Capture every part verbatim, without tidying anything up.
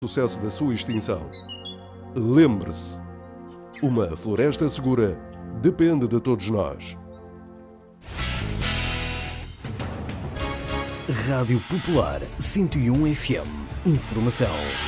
sucesso da sua extinção. Lembre-se, uma floresta segura depende de todos nós. Rádio Popular cento e um F M. Informação.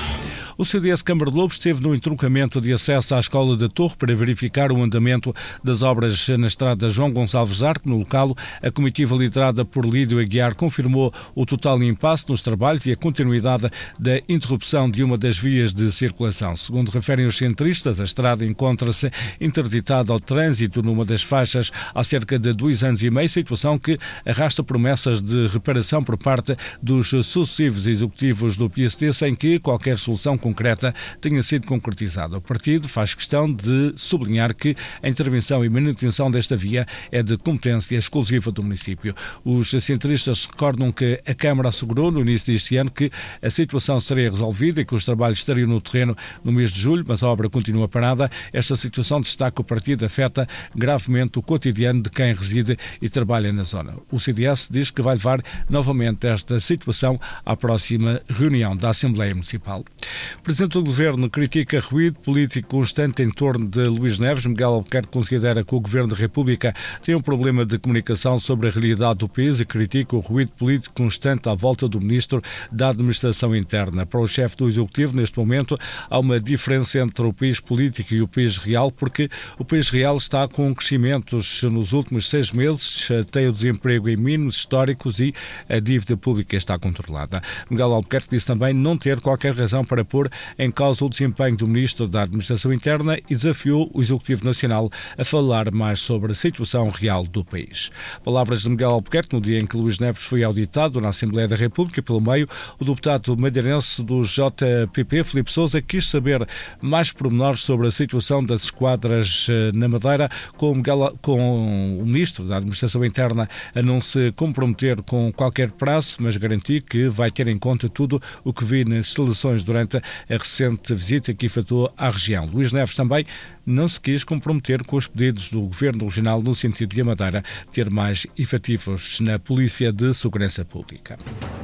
O C D S Câmara de Lobos esteve no entroncamento de acesso à Escola da Torre para verificar o andamento das obras na estrada João Gonçalves Arco. No local, a comitiva liderada por Lídio Aguiar confirmou o total impasse nos trabalhos e a continuidade da interrupção de uma das vias de circulação. Segundo referem os centristas, a estrada encontra-se interditada ao trânsito numa das faixas há cerca de dois anos e meio, situação que arrasta promessas de reparação por parte dos sucessivos executivos do P S D, sem que qualquer solução concreta tenha sido concretizada. O partido faz questão de sublinhar que a intervenção e manutenção desta via é de competência exclusiva do município. Os centristas recordam que a Câmara assegurou no início deste ano que a situação seria resolvida e que os trabalhos estariam no terreno no mês de julho, mas a obra continua parada. Esta situação, destaca o partido, afeta gravemente o cotidiano de quem reside e trabalha na zona. O C D S diz que vai levar novamente esta situação à próxima reunião da Assembleia Municipal. O Presidente do Governo critica ruído político constante em torno de Luís Neves. Miguel Albuquerque considera que o Governo da República tem um problema de comunicação sobre a realidade do país e critica o ruído político constante à volta do Ministro da Administração Interna. Para o chefe do Executivo, neste momento, há uma diferença entre o país político e o país real, porque o país real está com crescimentos nos últimos seis meses, tem o desemprego em mínimos históricos e a dívida pública está controlada. Miguel Albuquerque disse também não ter qualquer razão para pôr em causa o desempenho do Ministro da Administração Interna e desafiou o Executivo Nacional a falar mais sobre a situação real do país. Palavras de Miguel Albuquerque no dia em que Luís Neves foi auditado na Assembleia da República. Pelo meio, o deputado madeirense do J P P, Filipe Sousa, quis saber mais pormenores sobre a situação das esquadras na Madeira, com, Miguel, com o Ministro da Administração Interna a não se comprometer com qualquer prazo, mas garantir que vai ter em conta tudo o que vi nas instalações durante a recente visita que efetuou à região. Luís Neves também não se quis comprometer com os pedidos do Governo Regional no sentido de a Madeira ter mais efetivos na Polícia de Segurança Pública.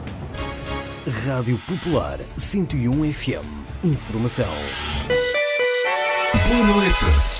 Rádio Popular cento e um F M. Informação. Boa noite.